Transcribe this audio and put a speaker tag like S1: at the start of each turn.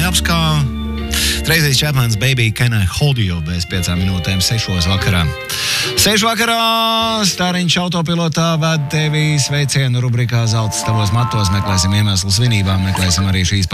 S1: labs kā Tracy Chapman's Baby Can I Hold You bez 5 minūtēm 6 vakarā. 6 vakarā Stāriņš autopilotā ved tevi sveicienu rubrikā Zelta tavos matos. Meklēsim iemeslu svinībām, meklēsim arī šīs